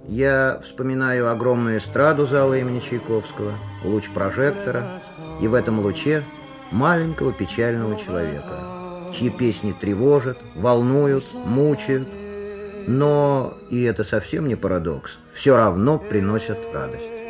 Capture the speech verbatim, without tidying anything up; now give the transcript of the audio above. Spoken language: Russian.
Я вспоминаю огромную эстраду зала имени Чайковского, луч прожектора, и в этом луче маленького печального человека, чьи песни тревожат, волнуют, мучают, но, и это совсем не парадокс, все равно приносят радость.